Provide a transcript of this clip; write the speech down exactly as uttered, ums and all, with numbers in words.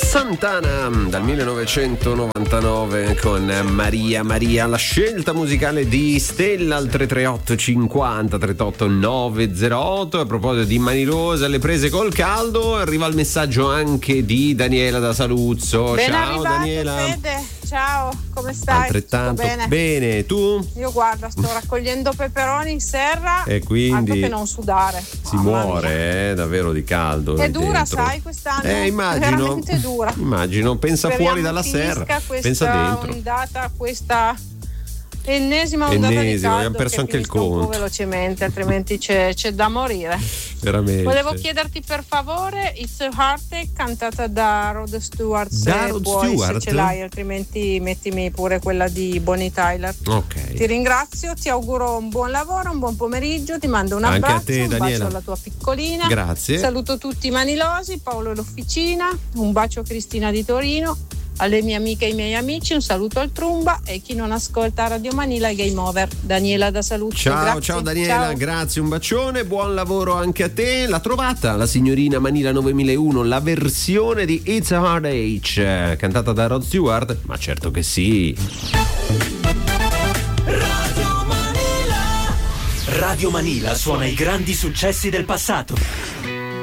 Santana dal millenovecentonovantanove con Maria Maria, la scelta musicale di Stella al tre tre otto cinquanta trentotto nove zero otto. A proposito di Mani Rosa, le prese col caldo, arriva il messaggio anche di Daniela da Saluzzo. Ben ciao arrivato, Daniela. Fede. Ciao, come stai? Altrettanto Tutto bene? bene, tu? Io guarda, sto raccogliendo peperoni in serra, e quindi altro che non sudare. si Mamma muore eh, davvero di caldo. È dura, dentro. sai, quest'anno. Eh, immagino. Veramente dura. Immagino, pensa Speriamo fuori dalla serra, questa pensa dentro. Ondata, questa ennesima ondata Ennesima, di caldo, abbiamo perso che anche il finisca un po' conto. velocemente, altrimenti c'è, c'è da morire. Veramente. Volevo chiederti per favore It's a Heartache, cantata da Rod Stewart, se Da Rod puoi, Stewart? se ce l'hai, altrimenti mettimi pure quella di Bonnie Tyler. Ok. Ti ringrazio, ti auguro un buon lavoro, un buon pomeriggio, ti mando un Anche abbraccio, a te, un Daniela. bacio alla tua piccolina. Grazie. Saluto tutti i manilosi, Paolo l'Officina, un bacio a Cristina di Torino, alle mie amiche e ai miei amici, un saluto al Trumba e chi non ascolta Radio Manila e Game Over. Daniela da Saluzzo. Ciao, grazie. ciao Daniela, Ciao. grazie, un bacione, buon lavoro anche a te. L'ha trovata la signorina Manila novemilauno, la versione di It's a Hard Age, cantata da Rod Stewart? Ma certo che sì. Radio Manila suona i grandi successi del passato.